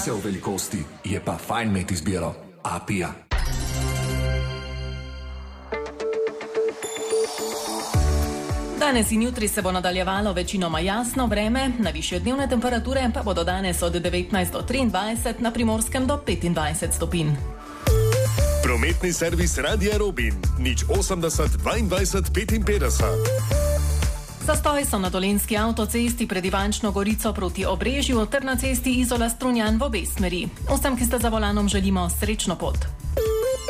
se v velikosti, je pa fajn imeti izbiro. Apija. Danes in jutri se bo nadaljevalo večinoma jasno vreme, najvišje dnevne temperature pa bodo danes od 19 do 23, na Primorskem do 25 stopinj. Prometni servis Radia Robin, 080 22 55. Zastoj so na Dolenjski avtocesti pred Ivančno Gorico proti Obrežju ter na cesti Izola Strunjan v obe smeri. Vsem, ki ste za volanom, želimo srečno pot.